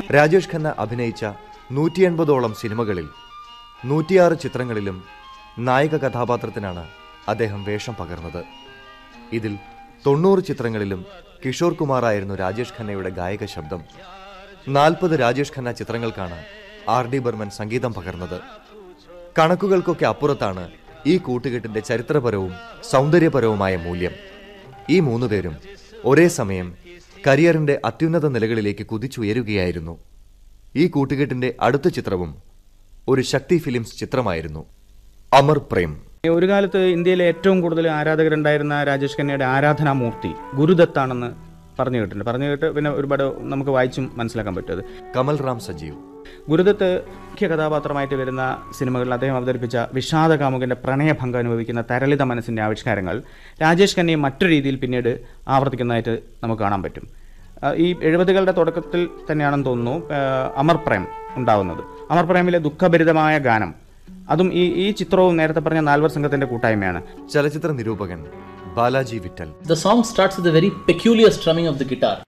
രാജേഷ് ഖന്ന അഭിനയിച്ച 180ഓളം സിനിമകളിൽ 106 ചിത്രങ്ങളിലും നായക കഥാപാത്രത്തിനാണ് അദ്ദേഹം വേഷം പകർന്നത്. ഇതിൽ 90 ചിത്രങ്ങളിലും കിഷോർ കുമാറായിരുന്നു രാജേഷ് ഖന്നയുടെ ഗായക ശബ്ദം. 40 രാജേഷ് ഖന്ന ചിത്രങ്ങൾക്കാണ് R.D. ബർമൻ സംഗീതം പകർന്നത്. കണക്കുകൾക്കൊക്കെ അപ്പുറത്താണ് ഈ കൂട്ടുകെട്ടിന്റെ ചരിത്രപരവും സൗന്ദര്യപരവുമായ മൂല്യം. ഈ 3 പേരും ഒരേ സമയം കരിയറിന്റെ അത്യുന്നത നിലകളിലേക്ക് കുതിച്ചുയരുകയായിരുന്നു. ഈ കൂട്ടുകെട്ടിന്റെ അടുത്ത ചിത്രവും ഒരു ശക്തി ഫിലിംസ് ചിത്രമായിരുന്നു, അമർ പ്രേം. ഒരു കാലത്ത് ഇന്ത്യയിലെ ഏറ്റവും കൂടുതൽ ആരാധകരുണ്ടായിരുന്ന രാജേഷ് ഖന്നയുടെ ആരാധനാമൂർത്തി ഗുരുദത്താണെന്ന് പറഞ്ഞു കേട്ട് പിന്നെ ഒരുപാട് നമുക്ക് വായിച്ചും മനസ്സിലാക്കാൻ പറ്റും. കമൽ റാം സജീവ്. ഗുരുദത്ത് മുഖ്യ കഥാപാത്രമായിട്ട് വരുന്ന സിനിമകളിൽ അദ്ദേഹം അവതരിപ്പിച്ച വിഷാദ കാമുകന്റെ പ്രണയഭംഗം അനുഭവിക്കുന്ന തരളിത മനസ്സിന്റെ ആവിഷ്കാരങ്ങൾ രാജേഷ് ഖന്നയെ മറ്റൊരു രീതിയിൽ പിന്നീട് ആവർത്തിക്കുന്നതായിട്ട് നമുക്ക് കാണാൻ പറ്റും. ഈ 70കളുടെ തുടക്കത്തിൽ തന്നെയാണെന്ന് തോന്നുന്നു അമർ പ്രേം ഉണ്ടാവുന്നത്. അമർ പ്രേമിലെ ദുഃഖഭരിതമായ ഗാനം, അതും ഈ ചിത്രവും നേരത്തെ പറഞ്ഞ 4 സംഘത്തിന്റെ കൂട്ടായ്മയാണ്. ചലച്ചിത്ര നിരൂപകൻ Balaji വിട്ടൽ. The song starts with a very peculiar strumming of the guitar.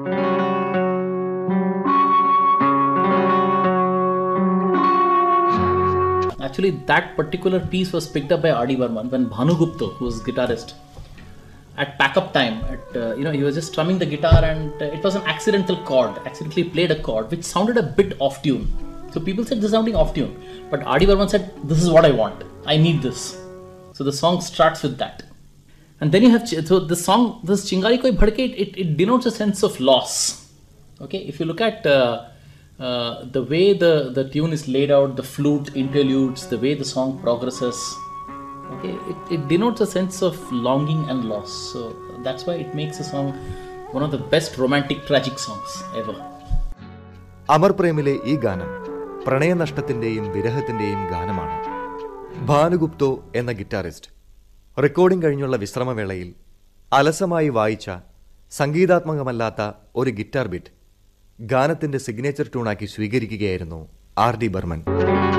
Actually, that particular piece was picked up by R.D. Burman when Bhanu Gupta, who was guitarist, at pack-up time, he was just strumming the guitar and it was an accidentally played a chord which sounded a bit off-tune. So people said this is sounding off-tune, but R.D. Burman said, this is what I want, I need this. So the song starts with that. And then you have, so the song, this Chingari Koi Bhadke, it denotes a sense of loss. Okay, if you look at the way the tune is laid out, the flute interludes, the way the song progresses, okay, it denotes a sense of longing and loss. So that's why it makes a song one of the best romantic tragic songs ever. Amar പ്രേമിലെ ഈ ഗാനം പ്രണയനഷ്ടത്തിന്റെയും വിരഹത്തിന്റെയും ഗാനമാണ്. ഭാനുഗുപ്തോ എന്ന guitarist recording കഴിഞ്ഞുള്ള വിശ്രമവേളയിൽ അലസമായി വായിച്ച സംഗീതാത്മകമല്ലാത്ത ഒരു guitar bit ഗാനത്തിന്റെ signature ട്യൂണാക്കി സ്വീകരിക്കുകയായിരുന്നു R.D. Barman.